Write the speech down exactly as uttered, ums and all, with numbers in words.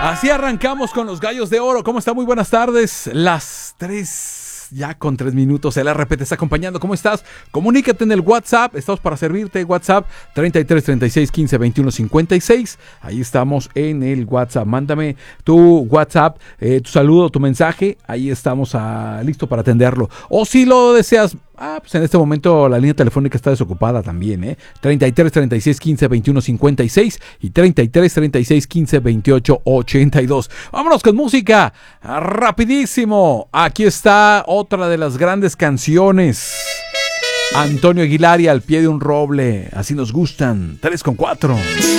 Así arrancamos con los Gallos de Oro. ¿Cómo está? Muy buenas tardes. Las tres, ya con tres minutos. El R P te está acompañando. ¿Cómo estás? Comunícate en el WhatsApp. Estamos para servirte. WhatsApp treinta y tres, treinta y seis, quince, veintiuno, cincuenta y seis. Ahí estamos en el WhatsApp. Mándame tu WhatsApp, eh, tu saludo, tu mensaje. Ahí estamos a, listo para atenderlo. O si lo deseas, ah, pues en este momento la línea telefónica está desocupada también, ¿eh? treinta y tres, treinta y seis, quince, veintiuno, cincuenta y seis y treinta y tres, treinta y seis, quince, veintiocho, ochenta y dos. Vámonos con música, rapidísimo. Aquí está otra de las grandes canciones. Antonio Aguilar y Al pie de un roble. Así nos gustan. tres con cuatro.